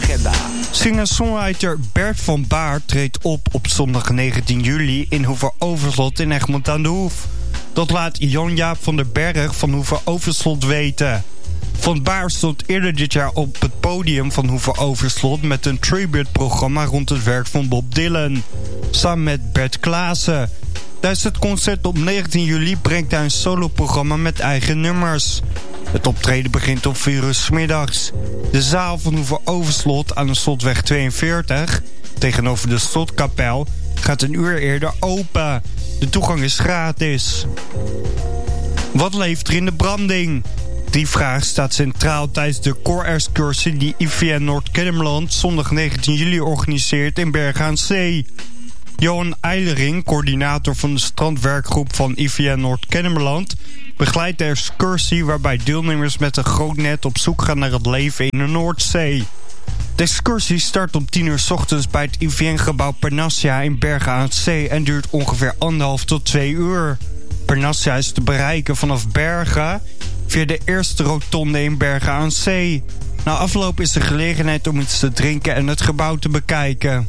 agenda. Singer-songwriter Bert van Baar treedt op zondag 19 juli in Hoever-Overslot in Egmond aan de Hoef. Dat laat Jan-Jaap van den Berg van Hoever-Overslot weten. Van Baar stond eerder dit jaar op het podium van Hoever-Overslot met een tribute-programma rond het werk van Bob Dylan. Samen met Bert Klaassen. Tijdens het concert op 19 juli brengt hij een soloprogramma met eigen nummers. Het optreden begint om 4 uur 's middags. De zaal van Hoever-Overslot aan de Slotweg 42, tegenover de Slotkapel, gaat een uur eerder open. De toegang is gratis. Wat leeft er in de branding? Die vraag staat centraal tijdens de core-excursie die IVN Noord-Kennemerland zondag 19 juli organiseert in Bergen aan Zee. Johan Eilering, coördinator van de strandwerkgroep van IVN Noord-Kennemerland, begeleidt de excursie waarbij deelnemers met een groot net op zoek gaan naar het leven in de Noordzee. De excursie start om 10 uur 's ochtends bij het IVN-gebouw Pernassia in Bergen aan Zee en duurt ongeveer 1,5 tot 2 uur. Pernassia is te bereiken vanaf Bergen via de eerste rotonde in Bergen aan Zee. Na afloop is er gelegenheid om iets te drinken en het gebouw te bekijken.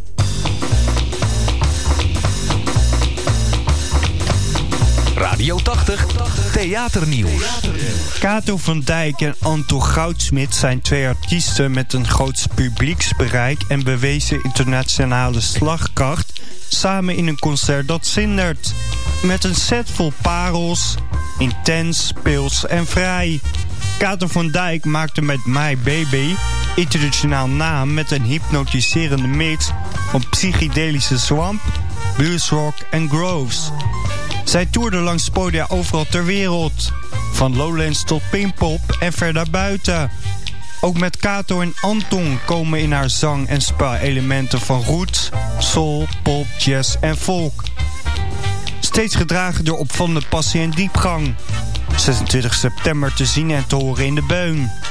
Radio 80, theaternieuws. Kato van Dijk en Anton Goudsmit zijn 2 artiesten met een groot publieksbereik en bewezen internationale slagkracht samen in een concert dat zindert. Met een set vol parels, intens, speels en vrij. Kato van Dijk maakte met My Baby internationaal naam met een hypnotiserende mix van psychedelische swamp, bluesrock en groves. Zij toerden langs podia overal ter wereld. Van Lowlands tot Pinkpop en verder buiten. Ook met Kato en Anton komen in haar zang en spelelementen van roots, soul, pop, jazz en folk. Steeds gedragen door opvallende passie en diepgang. 26 september te zien en te horen in de Beun.